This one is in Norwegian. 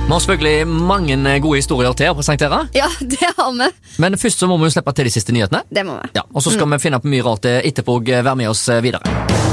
Vi har selvfølgelig mange gode historier til å presentere. Ja, det har vi. Men først så må vi jo slippe til de siste nyhetene. Det må vi. Ja, og så skal vi finne på mye rart etterpå og være med oss videre.